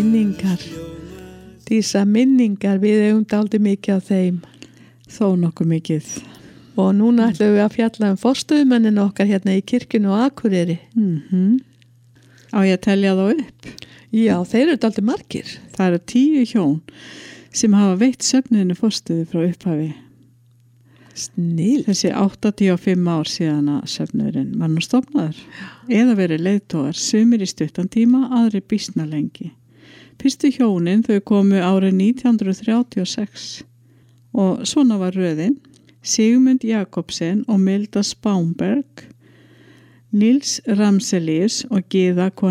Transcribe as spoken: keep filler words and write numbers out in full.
Minningar, Dísa, minningar, við eigum dálítið mikið af þeim. Þó nokkuð mikið. Og núna ætlum við að fjalla um forstöðumennin okkar hérna í kirkjunu og Akureyri. Mm-hmm. Á ég að telja þá upp? Já, þeir eru dálítið margir. Það eru tíu hjón sem hafa veitt söfnuðinu forstöðu frá upphafi. Snill. Þessi áttatíu og fimm ár síðan að söfnuðurinn var nú stofnaður. Eða verið leiðtogar, sumir í stuttan tíma, aðri býsna lengi. Fyrstu hjónin þau komu árið nítján hundruð þrjátíu og sex og svona var röðin: Sigmund Jakobsen og Milda Spánberg, Nils Ramselius og Gyða